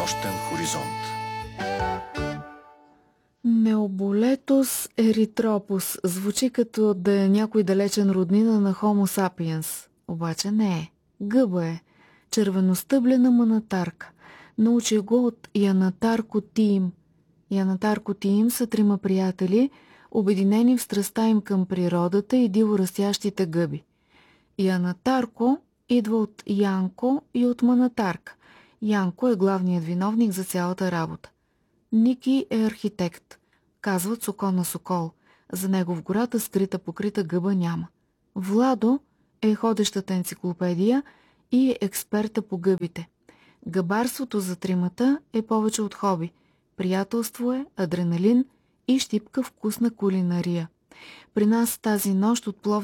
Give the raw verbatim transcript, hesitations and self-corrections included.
нощен хоризонт. Необолетос еритропус звучи като да е някой далечен роднина на Homo sapiens. Обаче не е. Гъба е. Червеностъблена манатарка. Научих го от Янатарко Тиим. Янатарко Тиим са трима приятели, обединени в страстта им към природата и диво растящите гъби. Янатарко идва от Янко и от манатарка. Янко е главният виновник за цялата работа. Ники е архитект. Казват с око на сокол. За него в гората скрита покрита гъба няма. Владо е ходещата енциклопедия и е експерта по гъбите. Гъбарството за тримата е повече от хоби. Приятелство е, адреналин и щипка вкусна кулинария. При нас тази нощ от Пловдив